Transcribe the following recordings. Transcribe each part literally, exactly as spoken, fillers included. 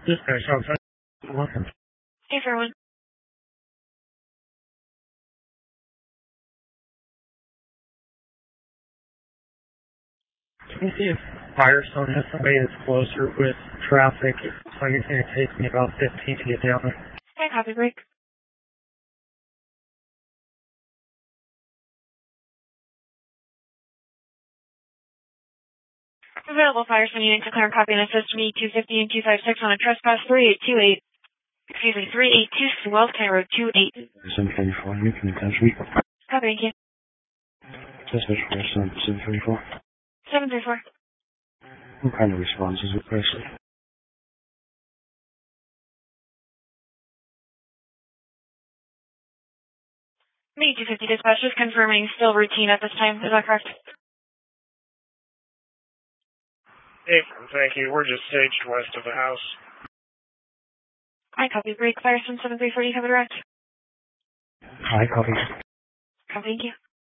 Dispatch outside. Welcome. Hey, everyone. Can you see if Firestone has somebody that's closer with traffic? So it's going to take me about fifteen to get down there. Hey, copy break. Available Firestone unit to clear and copy and assist me two fifty and two fifty-six on a trespass three eight two eight. Excuse me, three eight two Swell County Road two eight. seven forty-four, you can attention. Copy, thank you. Dispatch Firestone, seven forty-four. seven three four. What kind of responses requested? Me two fifty dispatch is confirming still routine at this time. Is that correct? Hey, thank you. We're just staged west of the house. I copy break. Firestone seven three four, you have a direct. Hi, copy. Copy, thank you.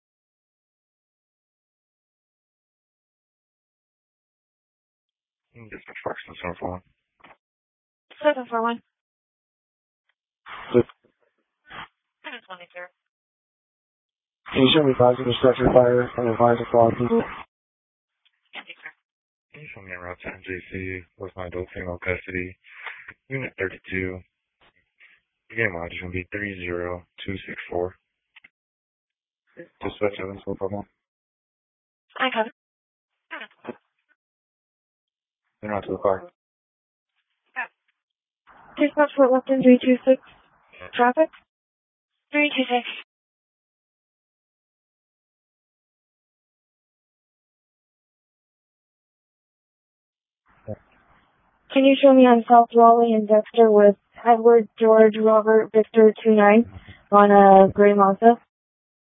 Dispatch Firestone, seven four one. seven four one. Good. seven twenty, sir. Can you show me positive structure fire and advise the following people? Copy, sir. Can you show me around ten J C with my adult female custody? Unit thirty-two. Your game mileage is going to be three zero two six four. Dispatch seven four one. I copy. They're not to the car. Dispatch Fort Lupton three two six. Traffic? three two six. Can you show me on South Raleigh and Dexter with Edward George Robert Victor two nine on a gray Mazda?